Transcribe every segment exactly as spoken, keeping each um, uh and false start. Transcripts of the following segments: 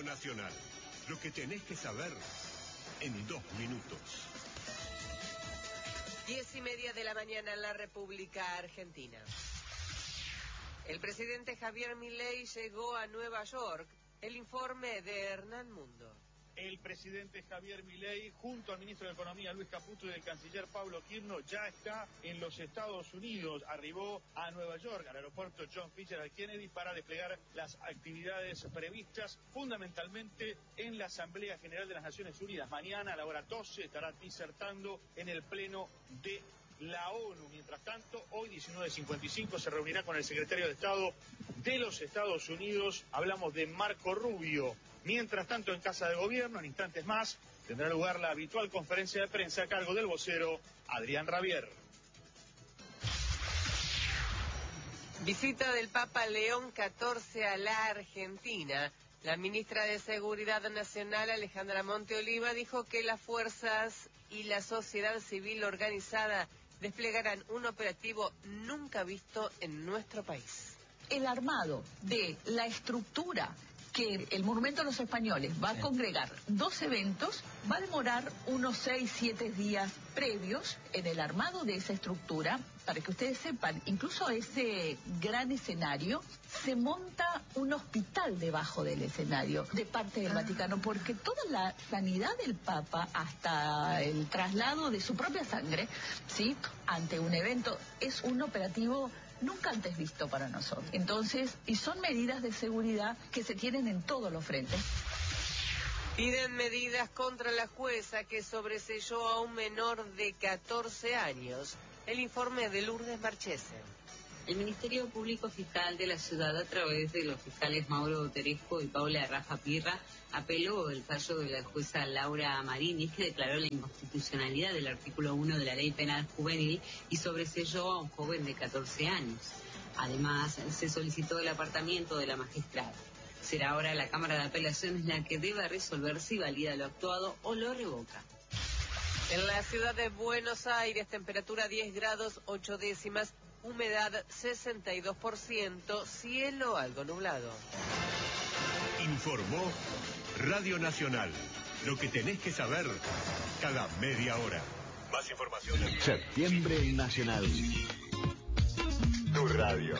Nacional. Lo que tenés que saber en dos minutos. Diez y media de la mañana en la República Argentina. El presidente Javier Milei llegó a Nueva York. El informe de Hernán Mundo. El presidente Javier Milei, junto al ministro de Economía Luis Caputo y el canciller Pablo Quirno, ya está en los Estados Unidos. Arribó a Nueva York, al aeropuerto John Fitzgerald Kennedy, para desplegar las actividades previstas, fundamentalmente en la Asamblea General de las Naciones Unidas. Mañana a la hora doce estará disertando en el Pleno de la ONU. Mientras tanto, hoy diecinueve cincuenta y cinco se reunirá con el secretario de Estado de los Estados Unidos. Hablamos de Marco Rubio. Mientras tanto, en Casa de Gobierno, en instantes más, tendrá lugar la habitual conferencia de prensa a cargo del vocero Adrián Rabier. Visita del Papa León catorce a la Argentina. La ministra de Seguridad Nacional, Alejandra Monteoliva, dijo que las fuerzas y la sociedad civil organizada desplegarán un operativo nunca visto en nuestro país. El armado de la estructura que el Monumento a los Españoles va a congregar dos eventos, va a demorar unos seis, siete días previos en el armado de esa estructura. Para que ustedes sepan, incluso ese gran escenario, se monta un hospital debajo del escenario de parte del Vaticano, porque toda la sanidad del Papa, hasta el traslado de su propia sangre, ¿sí?, ante un evento, es un operativo nunca antes visto para nosotros. Entonces, y son medidas de seguridad que se tienen en todos los frentes. Piden medidas contra la jueza que sobreseyó a un menor de catorce años. El informe de Lourdes Marchese. El Ministerio Público Fiscal de la Ciudad, a través de los fiscales Mauro Teresco y Paula Rafa Pirra, apeló el fallo de la jueza Laura Marinis, que declaró la inconstitucionalidad del artículo uno de la Ley Penal Juvenil y sobreseyó a un joven de catorce años. Además, se solicitó el apartamiento de la magistrada. Será ahora la Cámara de Apelaciones la que deba resolver si valida lo actuado o lo revoca. En la ciudad de Buenos Aires, temperatura diez grados ocho décimas, humedad sesenta y dos por ciento, cielo algo nublado. Informó Radio Nacional. Lo que tenés que saber cada media hora. Más información en Septiembre Nacional. Tu radio.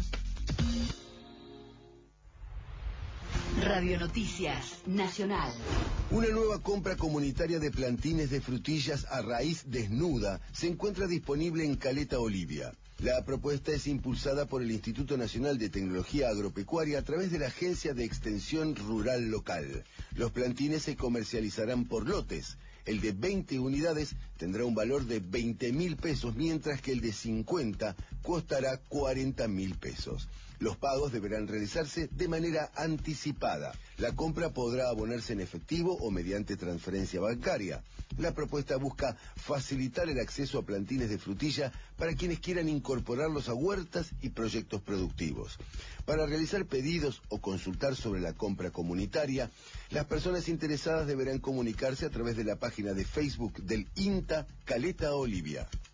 Radio Noticias Nacional. Una nueva compra comunitaria de plantines de frutillas a raíz desnuda se encuentra disponible en Caleta Olivia. La propuesta es impulsada por el Instituto Nacional de Tecnología Agropecuaria a través de la Agencia de Extensión Rural Local. Los plantines se comercializarán por lotes. El de veinte unidades tendrá un valor de veinte mil pesos, mientras que el de cincuenta costará cuarenta mil pesos. Los pagos deberán realizarse de manera anticipada. La compra podrá abonarse en efectivo o mediante transferencia bancaria. La propuesta busca facilitar el acceso a plantines de frutilla para quienes quieran incorporarlos a huertas y proyectos productivos. Para realizar pedidos o consultar sobre la compra comunitaria, las personas interesadas deberán comunicarse a través de la página de Facebook del INTA Caleta Olivia.